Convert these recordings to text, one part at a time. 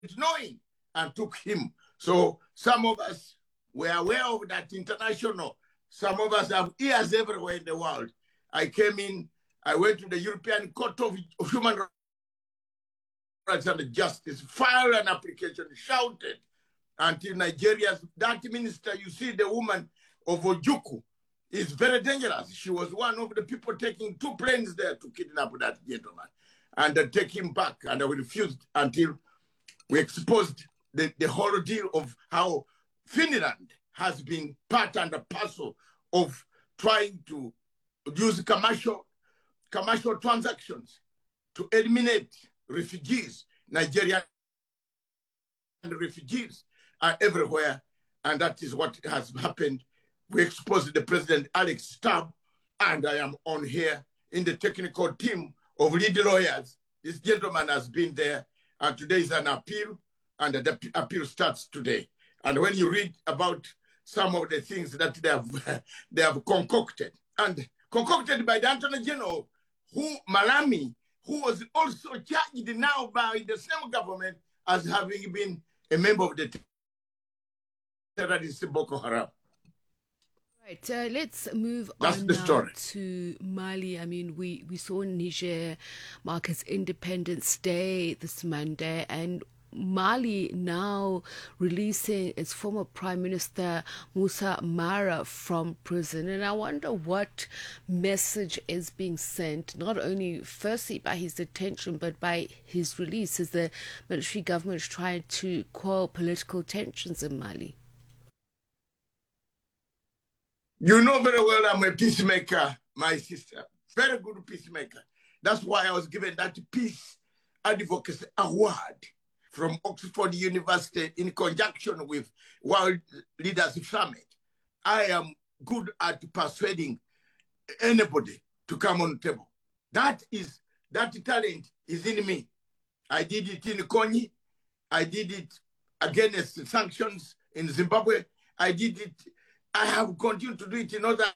knowing and took him. So some of us were aware of that international. Some of us have ears everywhere in the world. I went to the European Court of Human Rights and Justice, filed an application, shouted until that minister, you see the woman of Ojuku, is very dangerous. She was one of the people taking 2 planes there to kidnap that gentleman and take him back. And we refused until we exposed the whole deal of how Finland has been part and parcel of trying to use commercial transactions to eliminate refugees. Nigerian refugees are everywhere, and that is what has happened. We exposed the president, Alex Stubb, and I am on here in the technical team of lead lawyers. This gentleman has been there, and today is an appeal, and the appeal starts today. And when you read about some of the things that they have concocted, and concocted by the Attorney General, Malami, who was also charged now by the same government as having been a member of the terrorist Boko Haram. Right, let's move on now to Mali. I mean, we saw Niger mark its Independence Day this Monday, and Mali now releasing its former Prime Minister Moussa Mara from prison. And I wonder what message is being sent, not only firstly by his detention, but by his release, as the military government is trying to quell political tensions in Mali. You know very well I'm a peacemaker, my sister. Very good peacemaker. That's why I was given that Peace Advocacy Award from Oxford University in conjunction with World Leaders Summit. I am good at persuading anybody to come on the table. That talent is in me. I did it in Konyi. I did it against sanctions in Zimbabwe. I have continued to do it in Northern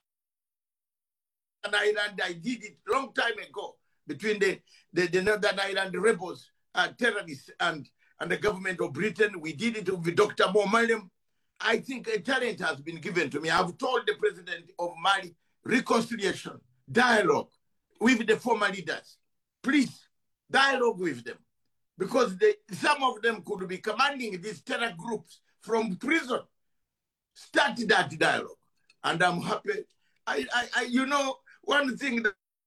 Ireland. I did it long time ago between the Northern Ireland rebels, terrorists, and the government of Britain. We did it with Dr. Mo Malem. I think a talent has been given to me. I've told the president of Mali, reconciliation, dialogue with the former leaders. Please, dialogue with them. Because some of them could be commanding these terror groups from prison. Start that dialogue. And I'm happy. You know, one thing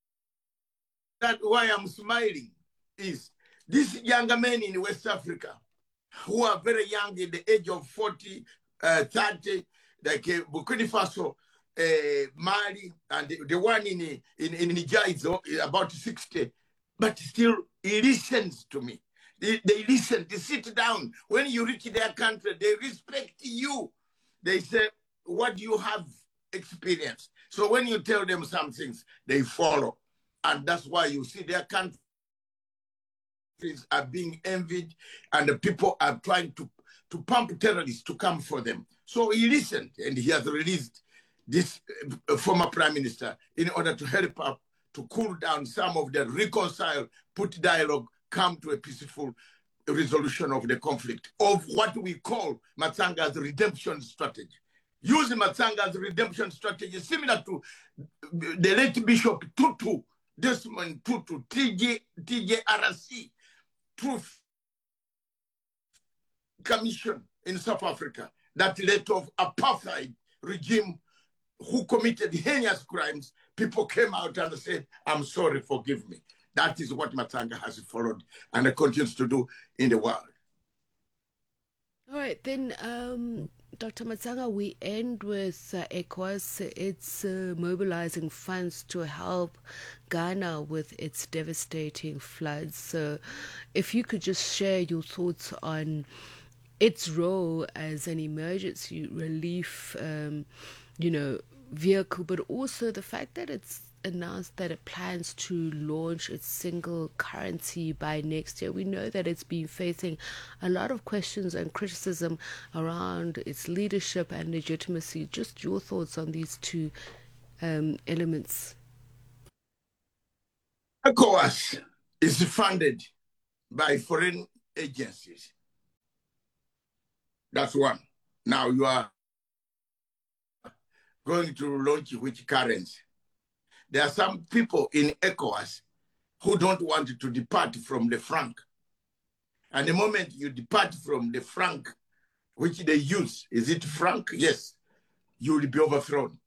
that why I'm smiling is these younger men in West Africa who are very young, in the age of 40, 30, like Burkina Faso, Mali, and the one in Niger is about 60, but still he listens to me. They listen, they sit down. When you reach their country, they respect you. They say, what do you have experienced? So when you tell them some things, they follow. And that's why you see their countries are being envied and the people are trying to pump terrorists to come for them. So he listened and he has released this former prime minister in order to help up to cool down some of the reconcile, put dialogue, come to a peaceful resolution of the conflict, of what we call Matsanga's redemption strategy. Using Matsanga's redemption strategy similar to the late Bishop Tutu, Desmond Tutu, TJRC, Truth Commission in South Africa, that led to apartheid regime who committed heinous crimes. People came out and said, I'm sorry, forgive me. That is what Matsanga has followed and continues to do in the world. All right, then, Dr. Matsanga, we end with ECOWAS. It's mobilizing funds to help Ghana with its devastating floods. So if you could just share your thoughts on its role as an emergency relief, vehicle, but also the fact that it's announced that it plans to launch its single currency by next year. We know that it's been facing a lot of questions and criticism around its leadership and legitimacy. Just your thoughts on these two elements. ECOWAS is funded by foreign agencies. That's one. Now you are going to launch which currency? There are some people in ECOWAS who don't want to depart from the franc. And the moment you depart from the franc, which they use, is it franc? Yes, you will be overthrown.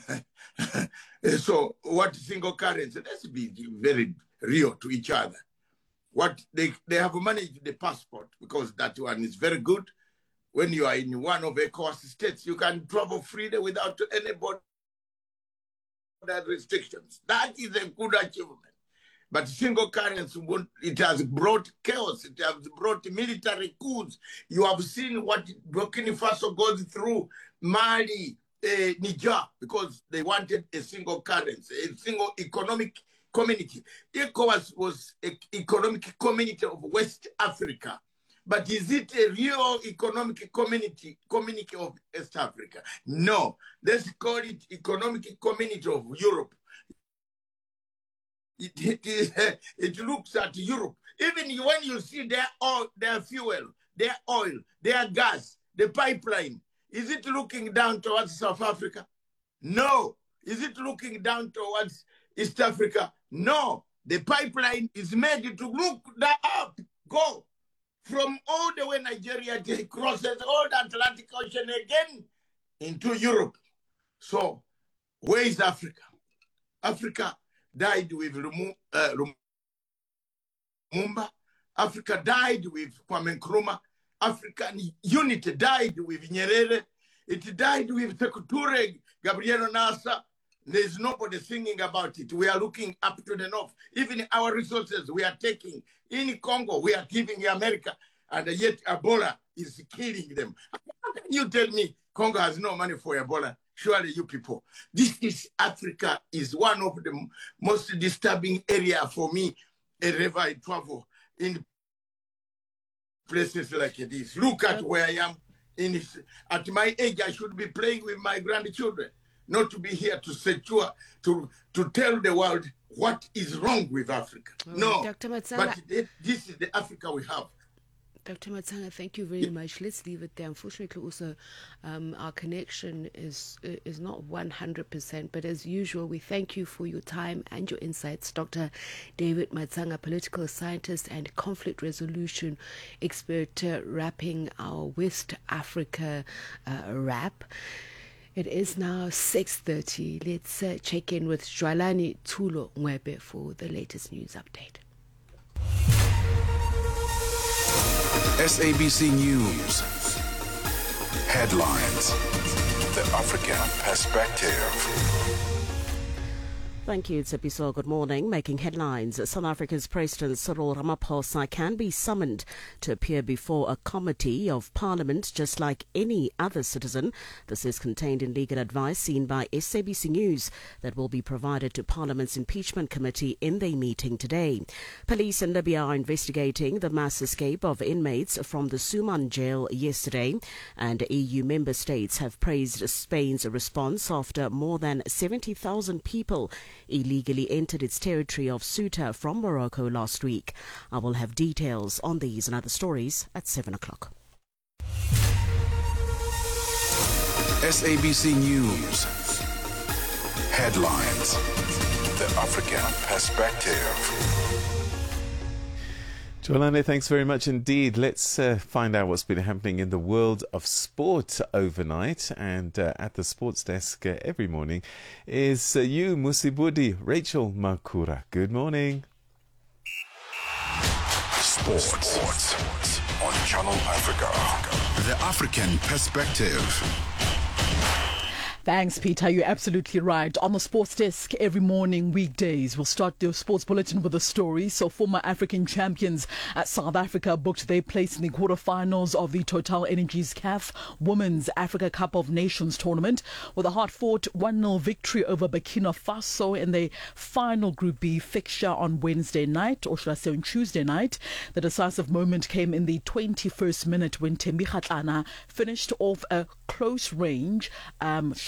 So what single currency? Let's be very real to each other. What they have managed the passport, because that one is very good. When you are in one of ECOWAS states, you can travel freely without any border restrictions. That is a good achievement. But single currency, it has brought chaos. It has brought military coups. You have seen what Burkina Faso goes through, Mali, Niger, because they wanted a single currency, a single economic community. ECOWAS was an economic community of West Africa. But is it a real economic community of West Africa? No. Let's call it economic community of Europe. It looks at Europe. Even when you see their fuel, their oil, their gas, the pipeline, is it looking down towards South Africa? No. Is it looking down towards East Africa? No. The pipeline is made to look up, go from all the way Nigeria crosses all the Atlantic Ocean again into Europe. So where is Africa? Africa died with Lumumba. Africa died with Kwame Nkrumah. African unity died with Nyerere. It died with Sekou Touré, Gabriel Nasser. There's nobody singing about it. We are looking up to the north. Even our resources we are taking. In Congo, we are giving America, and yet Ebola is killing them. How can you tell me Congo has no money for Ebola? Surely you people. This is Africa is one of the most disturbing area for me wherever I travel in places like this. Look at where I am. At my age, I should be playing with my grandchildren, not to be here to secure, to tell the world what is wrong with Africa. No, Dr. Matsanga, but this is the Africa we have. Dr. Matsanga, thank you very much. Let's leave it there. Unfortunately, also, our connection is not 100%, but as usual, we thank you for your time and your insights. Dr. David Matsanga, political scientist and conflict resolution expert, wrapping our West Africa wrap. It is now 6:30. Let's check in with Jwalani Tulo Mwebe for the latest news update. SABC News. Headlines. The African Perspective. Thank you, Tsepiso. Good morning. Making headlines, South Africa's President Cyril Ramaphosa can be summoned to appear before a committee of Parliament just like any other citizen. This is contained in legal advice seen by SABC News that will be provided to Parliament's impeachment committee in their meeting today. Police in Libya are investigating the mass escape of inmates from the Suman jail yesterday, and EU member states have praised Spain's response after more than 70,000 people illegally entered its territory of Ceuta from Morocco last week. I will have details on these and other stories at 7 o'clock. SABC News. Headlines. The African Perspective. Jwalani, thanks very much indeed. Let's find out what's been happening in the world of sport overnight. And at the sports desk every morning is you, Musibudi, Rachel Makura. Good morning. Sports on Channel Africa. The African Perspective. Thanks, Peter. You're absolutely right. On the sports desk every morning, weekdays, we'll start the sports bulletin with a story. So former African champions at South Africa booked their place in the quarterfinals of the Total Energies CAF Women's Africa Cup of Nations tournament with a hard-fought 1-0 victory over Burkina Faso in the final Group B fixture on Wednesday night, or should I say on Tuesday night. The decisive moment came in the 21st minute when Thembi Kgatlana finished off a close-range shot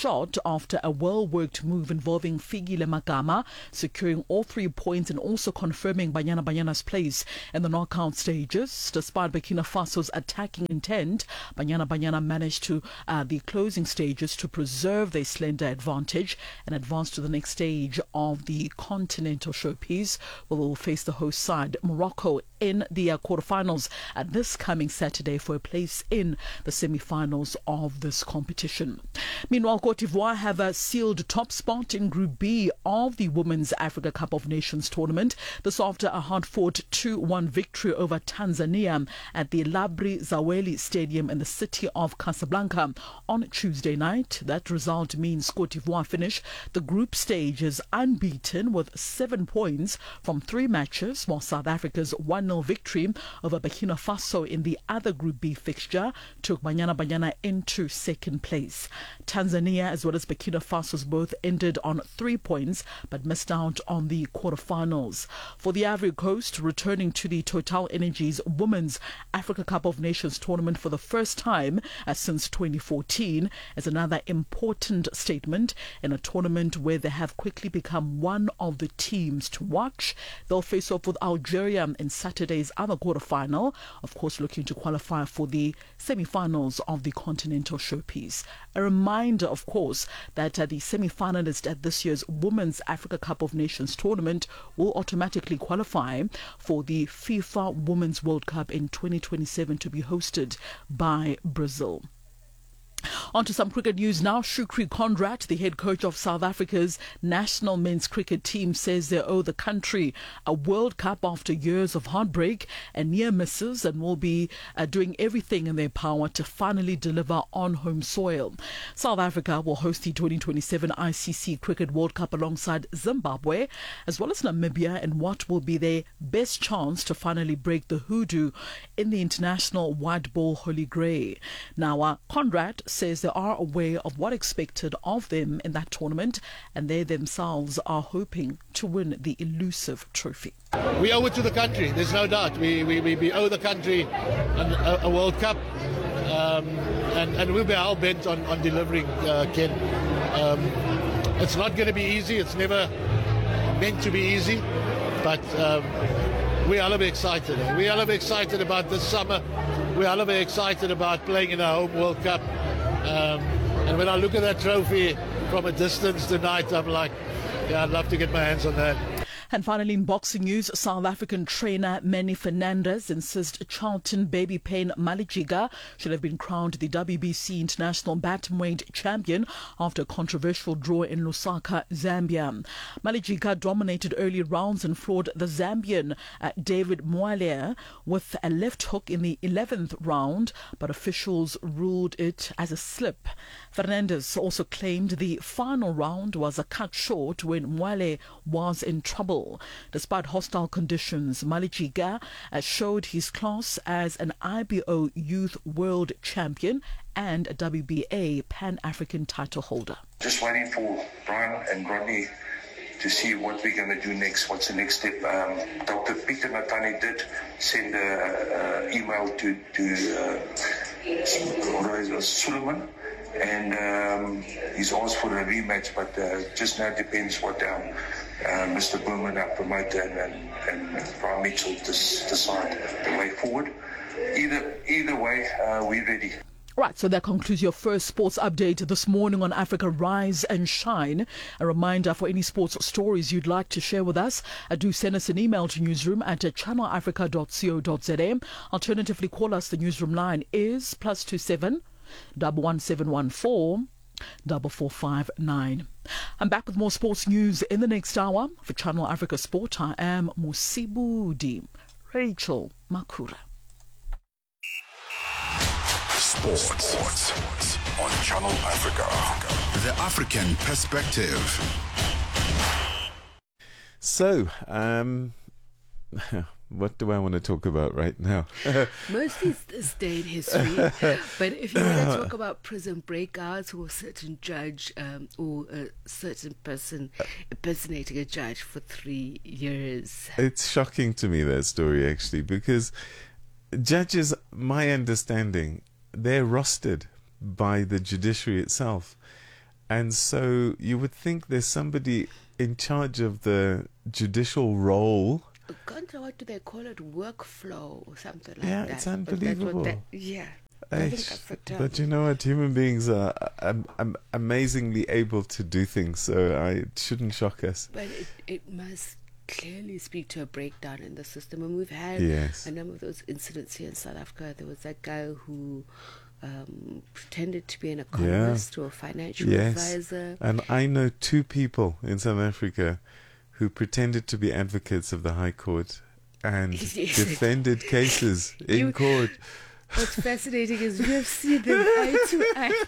shot after a well-worked move involving Fikile Magama, securing all 3 points and also confirming Banyana Banyana's place in the knockout stages. Despite Burkina Faso's attacking intent, Banyana Banyana managed to the closing stages to preserve their slender advantage and advance to the next stage of the continental showpiece, where will face the host side Morocco in the quarterfinals this coming Saturday for a place in the semi-finals of this competition. Meanwhile, Cote d'Ivoire have a sealed top spot in Group B of the Women's Africa Cup of Nations tournament. This after a hard-fought 2-1 victory over Tanzania at the Labri Zaweli Stadium in the city of Casablanca on Tuesday night. That result means Cote d'Ivoire finish the group stages unbeaten with 7 points from 3 matches, while South Africa's 1-0 victory over Burkina Faso in the other Group B fixture took Banyana Banyana into second place. Tanzania as well as Burkina Faso's both ended on 3 points but missed out on the quarterfinals. For the Ivory Coast, returning to the Total Energies Women's Africa Cup of Nations tournament for the first time since 2014 is another important statement in a tournament where they have quickly become one of the teams to watch. They'll face off with Algeria in Saturday's other quarterfinal, of course looking to qualify for the semi-finals of the continental showpiece. A reminder, of course, that the semi-finalists at this year's Women's Africa Cup of Nations tournament will automatically qualify for the FIFA Women's World Cup in 2027 to be hosted by Brazil. On to some cricket news now. Shukri Conrad, the head coach of South Africa's national men's cricket team, says they owe the country a World Cup after years of heartbreak and near misses, and will be doing everything in their power to finally deliver on home soil. South Africa will host the 2027 ICC Cricket World Cup alongside Zimbabwe as well as Namibia in what will be their best chance to finally break the hoodoo in the international white ball holy grey. Now, Conrad says they are aware of what expected of them in that tournament, and they themselves are hoping to win the elusive trophy. We owe it to the country, there's no doubt. We owe the country a World Cup, and we'll be hell-bent on delivering, Ken. It's not going to be easy, it's never meant to be easy, but we are a little bit excited. We are a little bit excited about this summer. We are a little bit excited about playing in a home World Cup. And when I look at that trophy from a distance tonight, I'm like, yeah, I'd love to get my hands on that. And finally, in boxing news, South African trainer Manny Fernandez insists Charlton baby Payne Malijiga should have been crowned the WBC International Bantamweight champion after a controversial draw in Lusaka, Zambia. Malijiga dominated early rounds and floored the Zambian David Moalea with a left hook in the 11th round, but officials ruled it as a slip. Fernandez also claimed the final round was cut short when Moalea was in trouble. Despite hostile conditions, Malijiga showed his class as an IBO Youth World Champion and a WBA Pan-African title holder. Just waiting for Brian and Rodney to see what we're going to do next. What's the next step? Dr. Peter Matani did send an email to Suleiman, and he's asked for a rematch, but just now depends what Mr. Bowman, our promoter, and Brian Mitchell decide the way forward. Either way, we're ready. Right, so that concludes your first sports update this morning on Africa Rise and Shine. A reminder, for any sports stories you'd like to share with us, do send us an email to newsroom@channelafrica.co.za. Alternatively, call us. The newsroom line is +27 11714 4459. I'm back with more sports news in the next hour. For Channel Africa Sport, I am Musibudi Rachel Makura. Sports on Channel Africa. The African Perspective. So, what do I want to talk about right now? Mostly state history, but if you want to talk about prison breakouts or a certain judge or a certain person impersonating a judge for 3 years. It's shocking to me, that story, actually, because judges, my understanding, they're rostered by the judiciary itself. And so you would think there's somebody in charge of the judicial role. What do they call it? Workflow or something like that. Yeah, it's unbelievable. Yeah. But you know what? Human beings are amazingly able to do things, so it shouldn't shock us. But it must clearly speak to a breakdown in the system. And we've had a number of those incidents here in South Africa. There was that guy who pretended to be an economist or a financial advisor. And I know 2 people in South Africa who pretended to be advocates of the High Court and defended cases in court. What's fascinating is you have seen them eye to eye.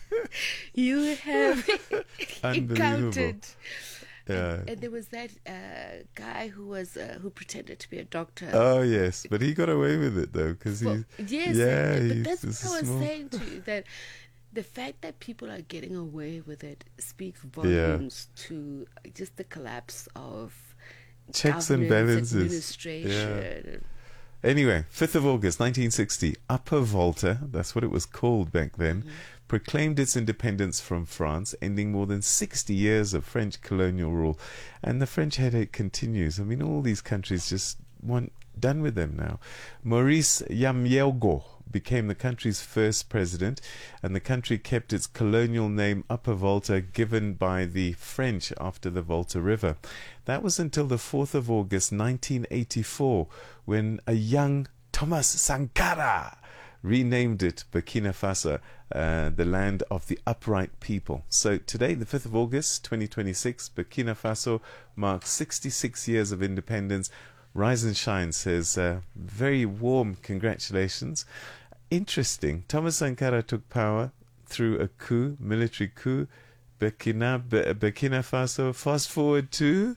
You have encountered. And there was that guy who pretended to be a doctor. Oh yes, but he got away with it though, because but that's what I was saying to you, that the fact that people are getting away with it speaks volumes to just the collapse of checks and balances, administration. Anyway, 5th of August 1960, Upper Volta, that's what it was called back then, proclaimed its independence from France, ending more than 60 years of French colonial rule. And the French headache continues. I mean, all these countries just want done with them now. Maurice Yamyego became the country's first president, and the country kept its colonial name Upper Volta, given by the French after the Volta River. That was until the 4th of August 1984, when a young Thomas Sankara renamed it Burkina Faso, the land of the upright people. So today, the 5th of August 2026, Burkina Faso marks 66 years of independence. Rise and Shine says, very warm congratulations. Interesting. Thomas Sankara took power through a coup, military coup. Burkina Faso. Fast forward to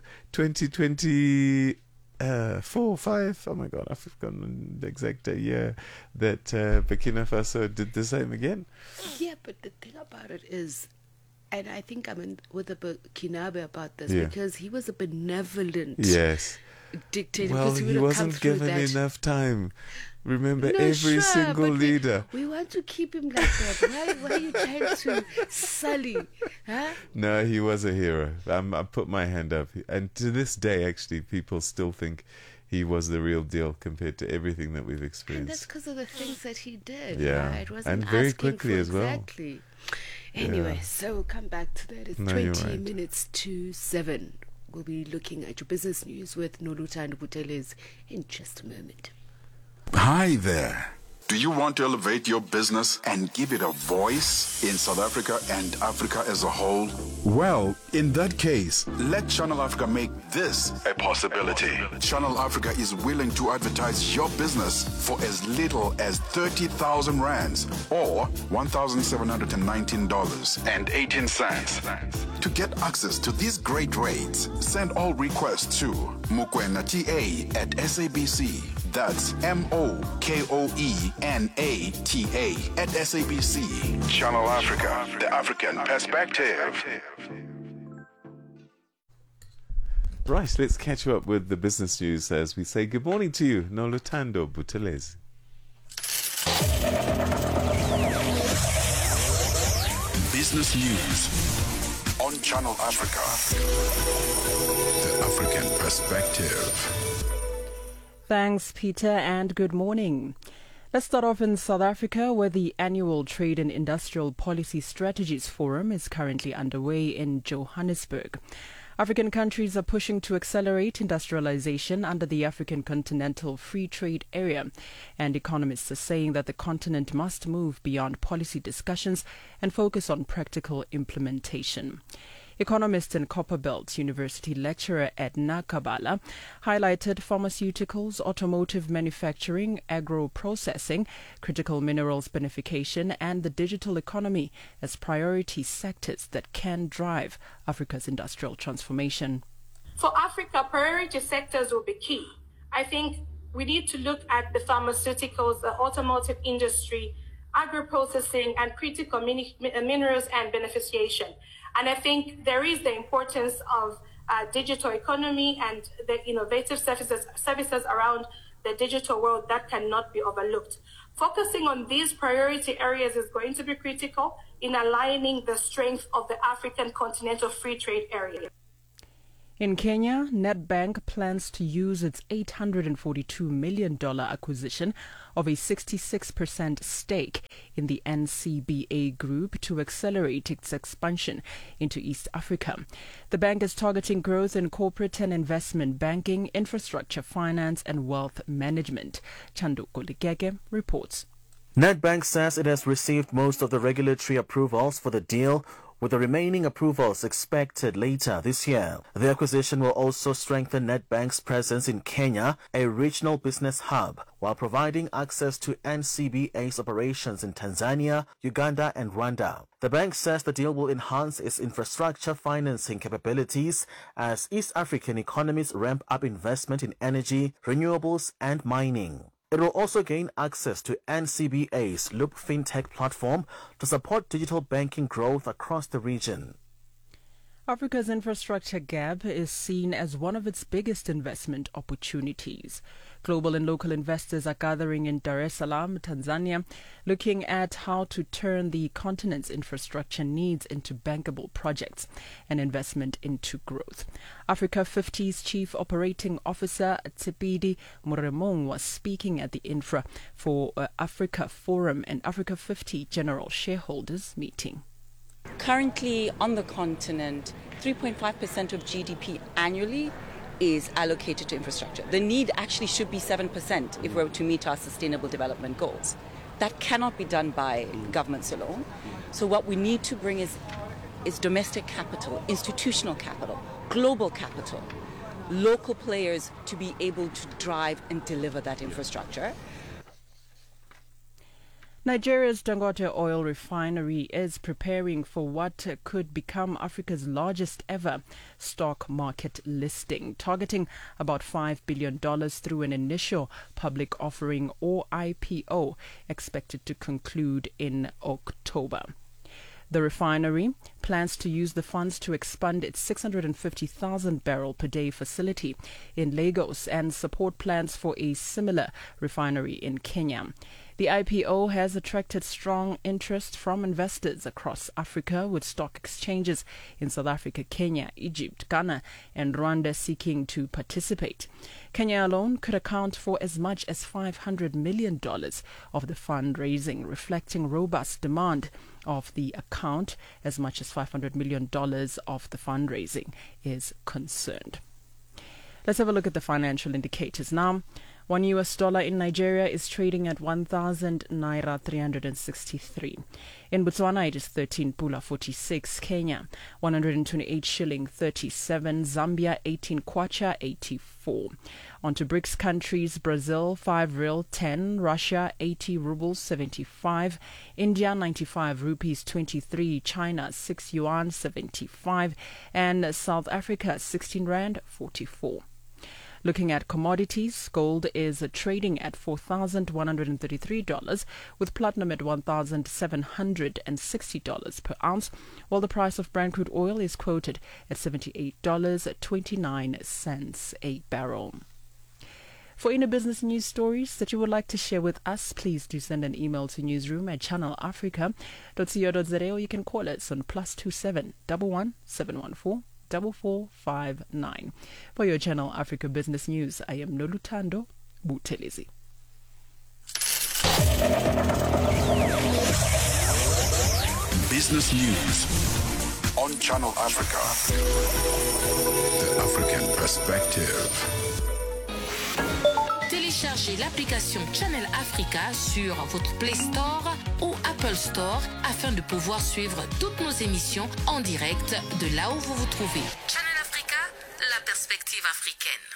2024, 5. Oh my God, I've forgotten the exact year that Burkina Faso did the same again. Yeah, but the thing about it is, and I think I'm in with the Burkinabe about this, because he was a benevolent dictator. Well, he wasn't given enough time. Remember, every single leader. We want to keep him like that. Why are you trying to sully? Huh? No, he was a hero. I put my hand up. And to this day, actually, people still think he was the real deal compared to everything that we've experienced. And that's because of the things that he did. Yeah. Right? Wasn't and very quickly as well. Exactly. Anyway, so we'll come back to that. It's 20 minutes to 7. We'll be looking at your business news with Noluthando Buthelezi in just a moment. Hi there. Do you want to elevate your business and give it a voice in South Africa and Africa as a whole? Well, in that case, let Channel Africa make this a possibility. Channel Africa is willing to advertise your business for as little as 30,000 rands or $1,719.18. To get access to these great rates, send all requests to mukwenata@SABC. That's MOKOENATA@SABC. Channel Africa, the African perspective. Right, let's catch you up with the business news as we say good morning to you, Noluthando Buthelezi. Business news on Channel Africa, the African perspective. Thanks, Peter, and good morning. Let's start off in South Africa, where the annual Trade and Industrial Policy Strategies Forum is currently underway in Johannesburg. African countries are pushing to accelerate industrialization under the African Continental Free Trade Area, and economists are saying that the continent must move beyond policy discussions and focus on practical implementation. Economist and Copperbelt University lecturer Edna Kabala highlighted pharmaceuticals, automotive manufacturing, agro-processing, critical minerals beneficiation, and the digital economy as priority sectors that can drive Africa's industrial transformation. For Africa, priority sectors will be key. I think we need to look at the pharmaceuticals, the automotive industry, agro-processing, and critical minerals and beneficiation. And I think there is the importance of digital economy and the innovative services around the digital world that cannot be overlooked. Focusing on these priority areas is going to be critical in aligning the strength of the African Continental Free Trade Area. In Kenya, Nedbank plans to use its $842 million acquisition of a 66% stake in the NCBA Group to accelerate its expansion into East Africa. The bank is targeting growth in corporate and investment banking, infrastructure finance and wealth management. Chanduko Ligege reports. Nedbank says it has received most of the regulatory approvals for the deal, with the remaining approvals expected later this year. The acquisition will also strengthen Nedbank's presence in Kenya, a regional business hub, while providing access to NCBA's operations in Tanzania, Uganda and Rwanda. The bank says the deal will enhance its infrastructure financing capabilities as East African economies ramp up investment in energy, renewables and mining. It will also gain access to NCBA's Loop FinTech platform to support digital banking growth across the region. Africa's infrastructure gap is seen as one of its biggest investment opportunities. Global and local investors are gathering in Dar es Salaam, Tanzania, looking at how to turn the continent's infrastructure needs into bankable projects and investment into growth. Africa 50's Chief Operating Officer Tsepidi Muremong was speaking at the Infra for Africa Forum and Africa 50 General Shareholders Meeting. Currently on the continent, 3.5% of GDP annually is allocated to infrastructure. The need actually should be 7% if we're to meet our sustainable development goals. That cannot be done by governments alone. So what we need to bring is domestic capital, institutional capital, global capital, local players to be able to drive and deliver that infrastructure. Nigeria's Dangote oil refinery is preparing for what could become Africa's largest ever stock market listing, targeting about $5 billion through an initial public offering or IPO expected to conclude in October. The refinery plans to use the funds to expand its 650,000 barrel per day facility in Lagos and support plans for a similar refinery in Kenya. The IPO has attracted strong interest from investors across Africa, with stock exchanges in South Africa, Kenya, Egypt, Ghana and Rwanda seeking to participate. Kenya alone could account for as much as $500 million of the fundraising, reflecting robust demand of the account. As much as $500 million of the fundraising is concerned. Let's have a look at the financial indicators now. $1 in Nigeria is trading at 1,000 naira 363. In Botswana, it is 13 pula 46. Kenya, 128 shilling 37. Zambia, 18 kwacha 84. On to BRICS countries: Brazil, 5 riel 10. Russia, 80 rubles 75. India, 95 rupees 23. China, 6 yuan 75. And South Africa, 16 rand 44. Looking at commodities, gold is trading at $4,133, with platinum at $1,760 per ounce, while the price of Brent crude oil is quoted at $78.29 a barrel. For any business news stories that you would like to share with us, please do send an email to newsroom@channelafrica.co.za, or you can call us on +27 11 714 4459. For your Channel Africa Business News, I am Nolutando Buthelezi. Business News on Channel Africa. The African Perspective. Téléchargez l'application Channel Africa sur votre Play Store ou Apple Store afin de pouvoir suivre toutes nos émissions en direct de là où vous vous trouvez. Channel Africa, la perspective africaine.